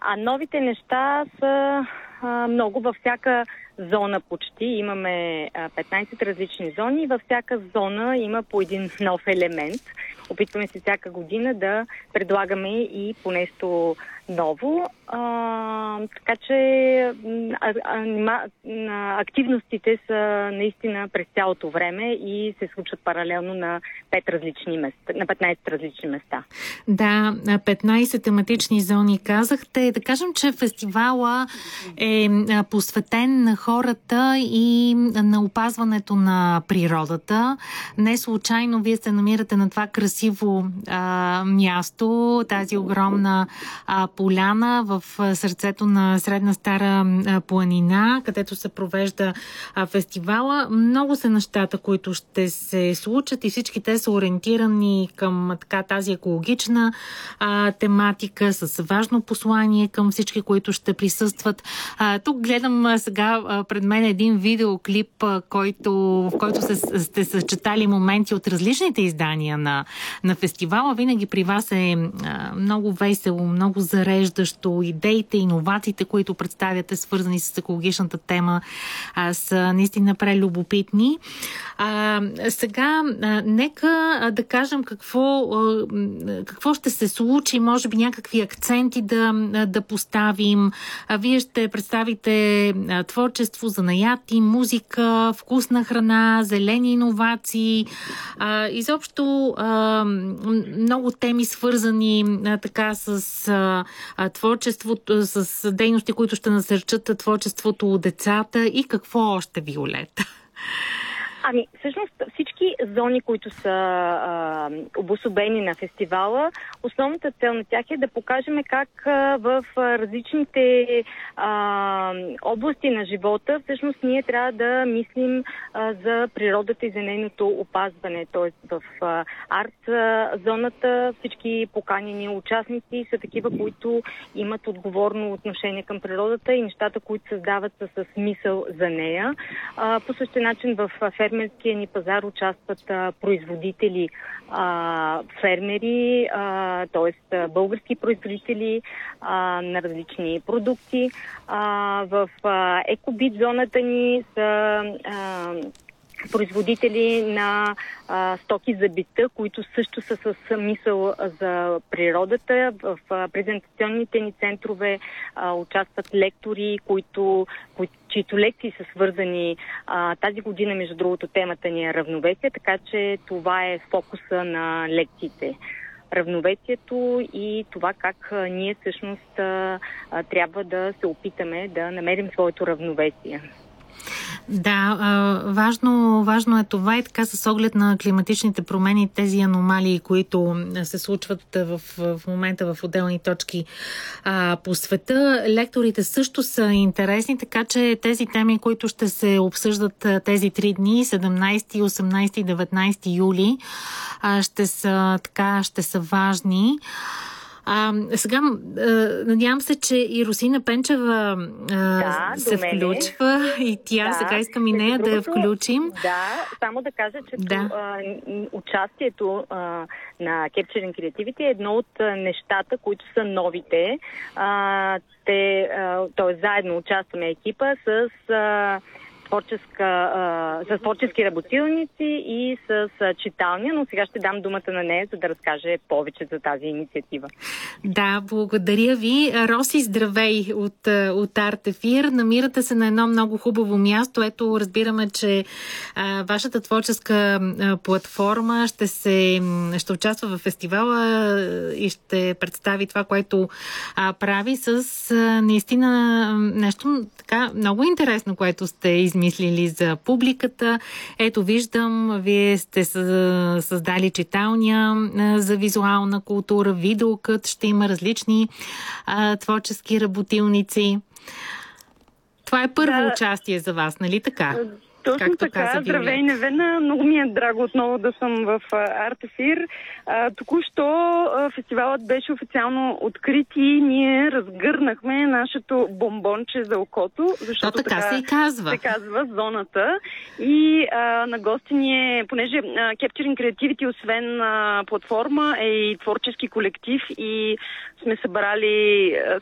А новите неща са много във всяка зона почти. Имаме 15 различни зони и във всяка зона има по един нов елемент. Опитваме се всяка година да предлагаме и по нещо ново. Така че активностите са наистина през цялото време и се случват паралелно на 15 различни места. Да, 15 тематични зони казахте. Да кажем, че фестивала е посветен на хората и на опазването на природата. Не случайно вие се намирате на това красиво място, тази огромна поляна в сърцето на Средна Стара планина, където се провежда фестивала. Много са нещата, които ще се случат и всички те са ориентирани към тази екологична тематика с важно послание към всички, които ще присъстват. Тук гледам сега пред мен един видеоклип, в който сте съчетали моменти от различните издания на фестивала. Винаги при вас е много весело, много зареждащо. Идеите, иновациите, които представяте, свързани с екологичната тема, са наистина прелюбопитни. Сега, нека да кажем какво ще се случи, може би някакви акценти да поставим. Вие ще представите творчество, занаяти, музика, вкусна храна, зелени иновации, изобщо много теми свързани така с творчеството, с дейности, които ще насърчат творчеството у децата и какво още, Виолета? Всъщност всички зони, които са обособени на фестивала, основната цел на тях е да покажем как в различните области на живота всъщност ние трябва да мислим за природата и за нейното опазване. Тоест в арт зоната всички поканени участници са такива, които имат отговорно отношение към природата и нещата, които създават са с смисъл за нея. По същия начин в фермерския ни пазар участват производители, фермери, т.е. български производители на различни продукти. В екобит зоната ни са производители на стоки за бита, които също са с мисъл за природата. В презентационните ни центрове участват лектори, чието лекции са свързани. Тази година, между другото, темата ни е равновесие, така че това е фокуса на лекциите. Равновесието и това как ние всъщност трябва да се опитаме да намерим своето равновесие. Да, важно е това и така с оглед на климатичните промени, тези аномалии, които се случват в момента в отделни точки по света. Лекторите също са интересни, така че тези теми, които ще се обсъждат тези 3 дни, 17, 18 и 19 юли, ще са важни. Сега, надявам се, че и Росина Пенчева се включва и тя, сега искам и нея да я включим. Да, само да кажа, че участието на Capturing Creativity е едно от нещата, които са новите. Т.е. заедно участваме екипа с творчески работилници и с читалня, но сега ще дам думата на нея, за да разкаже повече за тази инициатива. Да, благодаря ви. Роси, здравей от Артефир. Намирате се на едно много хубаво място. Ето, разбираме, че вашата творческа платформа ще участва в фестивала и ще представи това, което прави с наистина нещо така много интересно, което сте измислили за публиката. Ето, виждам, вие сте създали читалня за визуална култура, видеокът, ще има различни творчески работилници. Това е първо участие за вас, нали така? Точно така. Здравей, Невена. Много ми е драго отново да съм в Артефир. Току-що фестивалът беше официално открит и ние разгърнахме нашето бомбонче за окото, защото така се и казва. Се казва зоната. И на гости ни е, понеже Capturing Creativity, освен платформа, е и творчески колектив и сме събрали